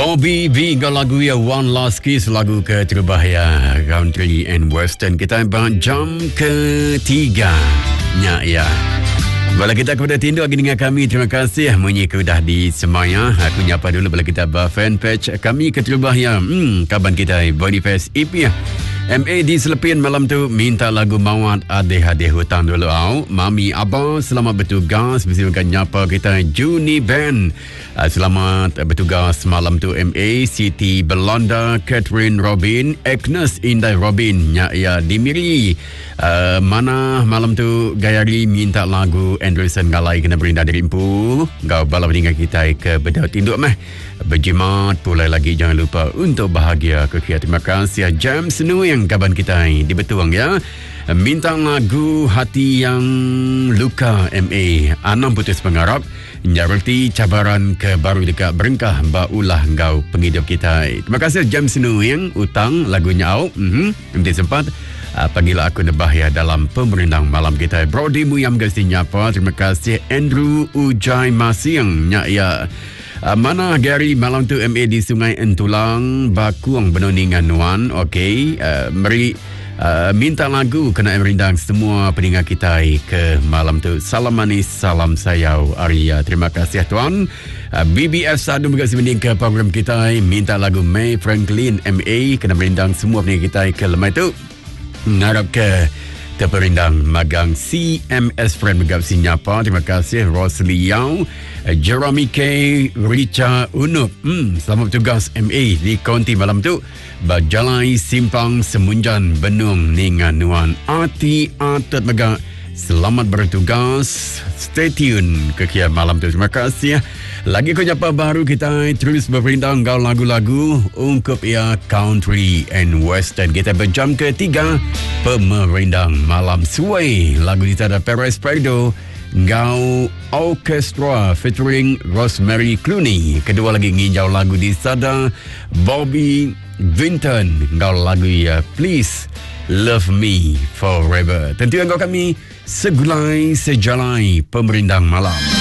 Bobby V lagu ya One Last Kiss, lagu keterbahaya country and western. Kita jam ketiga ya. Bala kita kepada tindu lagi dengan kami. Terima kasih menyika dah di semaya. Aku nyapa dulu bala kita fanpage kami keterbahaya. Kaban kita Boniface EP MA di Selepin malam tu minta lagu Mawat Adeh hutang dulu Mami Abah selamat bertugas. Bersama nyapa kita Juni Band. Selamat bertugas malam tu MA Siti Belanda, Catherine Robin, Agnes Indah Robin ya Dimiri. Mana malam tu Gayari minta lagu Anderson Galai kena berindah dari Impu. Kau bala dengan kita ke bedau tinduk berjimat pula lagi. Jangan lupa untuk bahagia kekia. Terima kasih James Senu yang kaban kita di Betuang ya. Minta lagu Hati Yang Luka MA Anam putus pengarap nyarti cabaran ke baru dekat Berengkah baulah engkau penghidup kita. Terima kasih James Senu yang utang lagunya nanti sempat panggil aku nebah ya dalam pemerintang malam kita. Brody Muyam Gasti nyapa. Terima kasih Andrew Ujai Masiang ya. Mana Gary malam tu MA di Sungai Entulang Bakuang Benoningan Nuan. Okey, mari minta lagu kena merindang semua pendengar kita ke malam tu. Salam manis, salam sayau Arya. Terima kasih tuan. BBS Sadu juga sebening ke program kita. Minta lagu May Franklin MA kena merindang semua pendengar kita ke lemai tu. Ngarap ke Terperindang magang CMS Friend Megap Sinyapa. Terima kasih Rosli Yau, Jeremy K, Richa Unup. Selamat bertugas MA di Konti malam tu. Bajalai Simpang Semunjan Benung Ningan Nuan Ati Atat Megak. Selamat bertugas. Stay tune ke kia malam tu. Terima kasih. Lagi kau nyapa baru kita terus berperindang kau lagu-lagu ungkup ia country and western. Kita berjam ketiga pemerindang malam suai. Lagu di tada Perez Prado Ngau Orchestra featuring Rosemary Clooney. Kedua lagi nginjau lagu di sada Bobby Vinton. Ngau lagu ya Please Love Me Forever. Tentu engkau kami segulai sejalai pemerindang malam.